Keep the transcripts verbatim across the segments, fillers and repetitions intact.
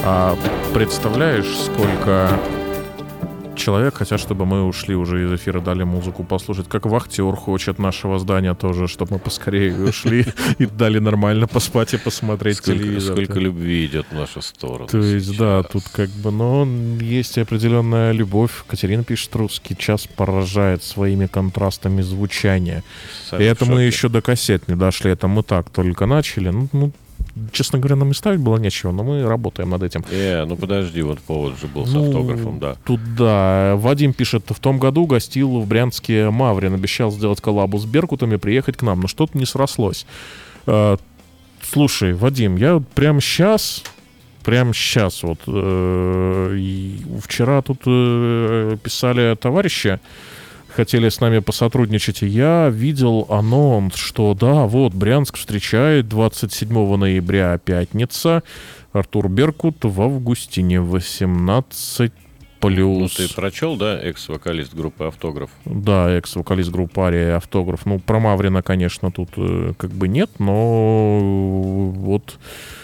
А представляешь, сколько человек хотят, чтобы мы ушли уже из эфира, дали музыку послушать. Как вахтер хочет нашего здания тоже, чтобы мы поскорее ушли и дали нормально поспать и посмотреть телевизор. Сколько любви идет в нашу сторону. То есть, да, тут как бы, но есть определенная любовь. Катерина пишет, русский час поражает своими контрастами звучания. И это мы еще до кассет не дошли, это мы так только начали. Ну, ну честно говоря, нам и ставить было нечего, но мы работаем над этим. Э, ну подожди, вот повод же был с ну, автографом, да. Тут да. Вадим пишет, в том году гостил в Брянске Маврин, обещал сделать коллабу с Беркутом и приехать к нам, но что-то не срослось. А, слушай, Вадим, я вот прямо сейчас, прямо сейчас, вот э, вчера тут э, писали товарищи, хотели с нами посотрудничать, и я видел анонс, что да, вот, Брянск встречает двадцать седьмого ноября, пятница, Артур Беркут в Августине, восемнадцать плюс. Ну, ты прочел, да, экс-вокалист группы «Автограф»? Да, экс-вокалист группы «Ария», «Автограф». Ну, про Маврина, конечно, тут э, как бы нет, но вот...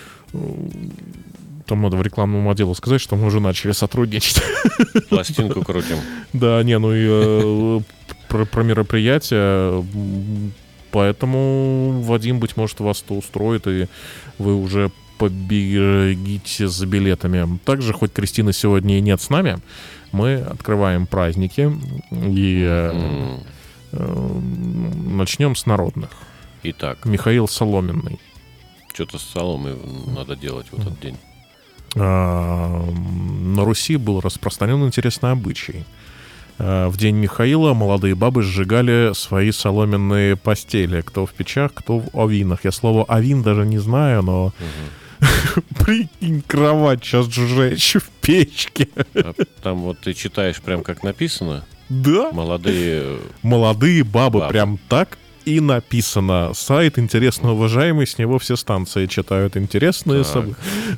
Там надо в рекламному отделу сказать, что мы уже начали сотрудничать. Пластинку крутим. Да, не, ну и э, про, про мероприятие. Поэтому, Вадим, быть может, вас это устроит, и вы уже побегите за билетами. Также, хоть Кристины сегодня и нет с нами, мы открываем праздники и э, Mm. э, начнем с народных. Итак, Михаил Соломенный. что-то с соломой надо делать в этот день. А, на Руси был распространен интересный обычай. А, в день Михаила молодые бабы сжигали свои соломенные постели. Кто в печах, кто в овинах. Я слово «овин» даже не знаю, но... Прикинь, кровать сейчас сжечь в печке. А там вот ты читаешь прям как написано. Да? Молодые... Молодые бабы, Бабы. прям так и написано. Сайт интересно уважаемый, с него все станции читают интересные события.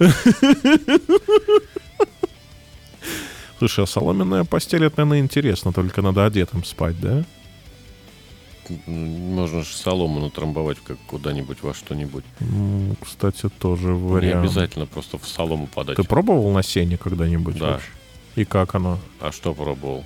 Слушай, а соломенная постель, это, наверное, интересно, только надо одетым спать, да? Можно же солому натрамбовать как куда-нибудь во что-нибудь. Ну, кстати, тоже Не вариант. обязательно просто в солому подать. Ты пробовал на сене когда-нибудь? Да. Вообще? И как оно? А что пробовал?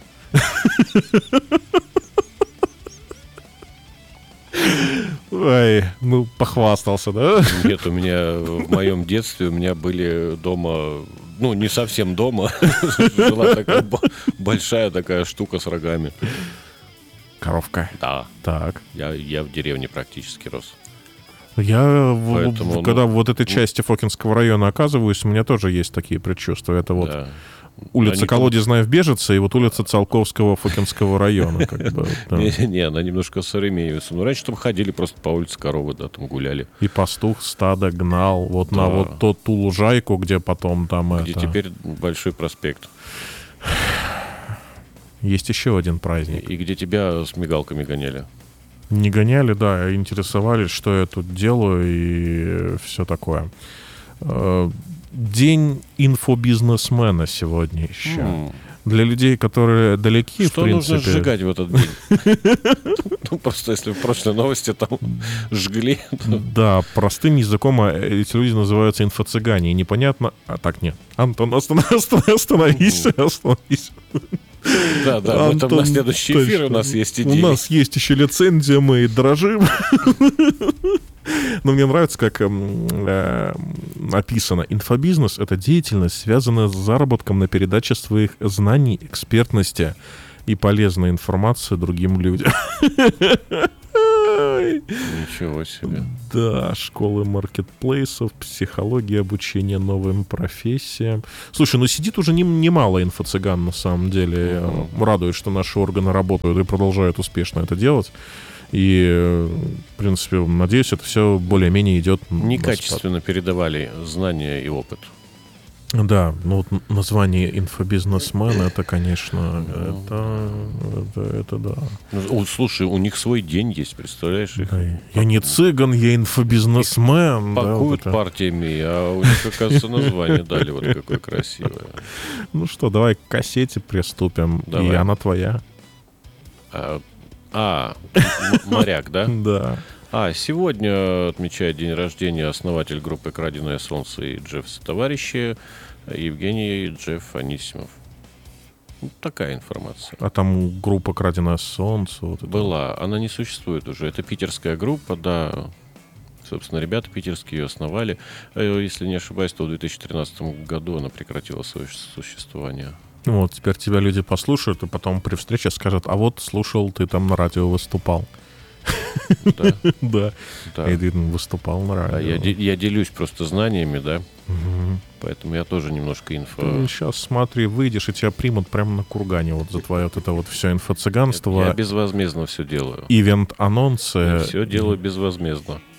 Ой, ну, похвастался, да? Нет, у меня в моем детстве у меня были дома, ну, не совсем дома, жила такая б- большая такая штука с рогами. Коровка. Да, Так. я, я в деревне практически рос. Я, в- Поэтому, в- когда ну, в вот этой части Фокинского района оказываюсь, у меня тоже есть такие предчувствия. Это вот Да. улица Они- Колодезная в Бежице и вот улица Циолковского Фокинского района. Как бы, да. Не, не, она немножко современница. Ну, раньше там ходили просто по улице коровы, да, там гуляли. И пастух стадо гнал вот Да. на вот ту, ту лужайку, где потом там Где это... теперь Большой проспект. Есть еще один праздник. И где тебя с мигалками гоняли. Не гоняли, да, интересовались, что я тут делаю и все такое. Э, День инфобизнесмена сегодня еще. М. Для людей, которые далеки, Что в принципе... нужно сжигать в этот день? Ну, просто если в прошлой новости там жгли, то... Да, простым языком а, эти люди называются инфо-цыгане. И непонятно... А так нет. Антон, останов- останов- остановись, остановись. Да, да, об этом на Антон, следующий точно. эфир у нас есть У идеи. нас есть еще лицензия, мы дорожим. Но мне нравится, как эм, э, написано. Инфобизнес — это деятельность, связанная с заработком на передаче своих знаний, экспертности и полезной информации другим людям. Ничего себе. Да, школы маркетплейсов, психология, обучение новым профессиям. Слушай, ну сидит уже нем- немало инфо-цыган на самом деле. Мгм. Радует, что наши органы работают и продолжают успешно это делать. И, э, в принципе, надеюсь, это все более-менее идет... на спад. Некачественно передавали знания и опыт. Да, ну вот н- название инфобизнесмен, это, конечно, это, это, это да. Ну, о, слушай, у них свой день есть, представляешь? Их Да, Я не цыган, я инфобизнесмен. да, вот пакуют это. партиями, а у них, оказывается, название дали вот какое красивое. Ну что, давай к кассете приступим. И Давай. она твоя. А, а, м- моряк, да? Да. А, сегодня отмечает день рождения основатель группы «Краденое солнце» и Джефф товарищи Евгений Джефф Анисимов. Вот такая информация. А там группа «Краденое солнце». Вот это. Была. Она не существует уже. Это питерская группа, да. Собственно, ребята питерские ее основали. Если не ошибаюсь, то в две тысячи тринадцатом году она прекратила свое существование. Ну вот, теперь тебя люди послушают, и потом при встрече скажут: а вот слушал, ты там на радио выступал. Да? Да. Да. И ты выступал на радио. А я, де- я делюсь просто знаниями, да? Мгм. Поэтому я тоже немножко инфо... Ты сейчас, смотри, выйдешь, и тебя примут прямо на кургане вот за твое вот это вот все Я инфо-цыганство, безвозмездно все делаю. ивент-анонсы. Все делаю безвозмездно.